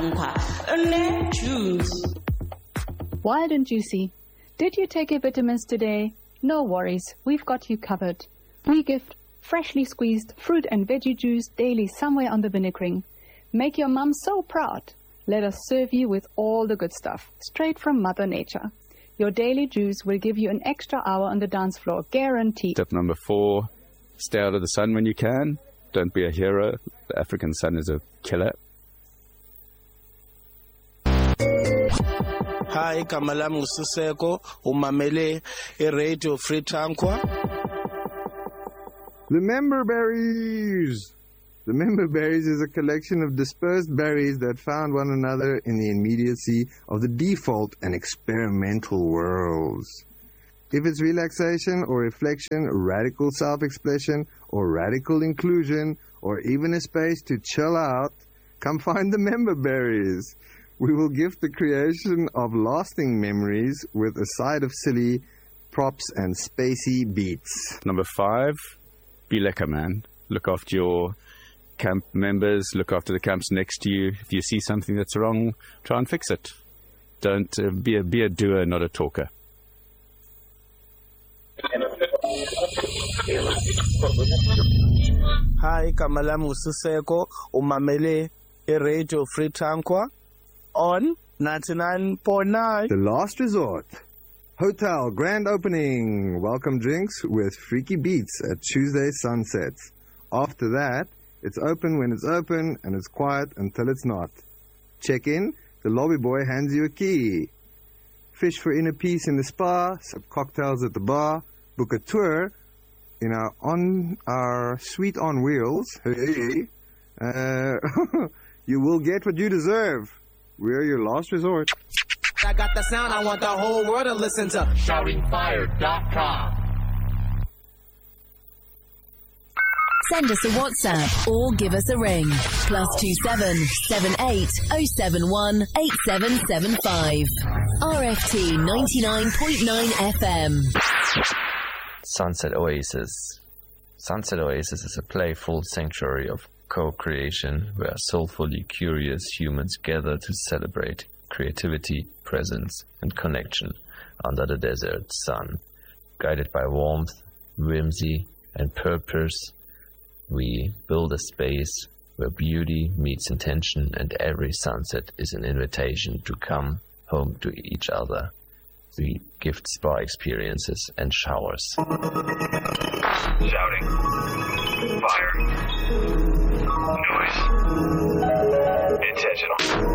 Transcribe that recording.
Juice. Wild and juicy. Did you take your vitamins today? No worries, we've got you covered. We gift freshly squeezed fruit and veggie juice daily somewhere on the Vinnegring. Make your mum so proud. Let us serve you with all the good stuff, straight from Mother Nature. Your daily juice will give you an extra hour on the dance floor, guaranteed. Tip number 4, stay out of the sun when you can. Don't be a hero. The African sun is a killer. Hi, Kamalam Usiseko, umamele Radio Free Tankwa. The member berries. The member berries is a collection of dispersed berries that found one another in the immediacy of the default and experimental worlds. If it's relaxation or reflection, radical self-expression or radical inclusion, or even a space to chill out, come find the member berries. We will gift the creation of lasting memories with a side of silly props and spacey beats. Number 5, be lekker, man. Look after your camp members, look after the camps next to you. If you see something that's wrong, try and fix it. Don't be a doer, not a talker. Hi, Kamalam Usiseko, umamele Radio Free Tankwa on 99.9. The Last Resort. Hotel grand opening. Welcome drinks with freaky beats at Tuesday sunsets. After that, it's open when it's open and it's quiet until it's not. Check in, the lobby boy hands you a key. Fish for inner peace in the spa, sip cocktails at the bar, book a tour in our suite on wheels. Hey, you will get what you deserve. We're your last resort. I got the sound I want the whole world to listen to. ShoutingFire.com. Send us a WhatsApp or give us a ring. +27 78 071 8775. RFT 99.9 FM. Sunset Oasis. Sunset Oasis is a playful sanctuary of co-creation where soulfully curious humans gather to celebrate creativity, presence, and connection under the desert sun. Guided by warmth, whimsy, and purpose, we build a space where beauty meets intention, and every sunset is an invitation to come home to each other. We gift spa experiences and showers. Shouting. Fire. Noise. Intentional.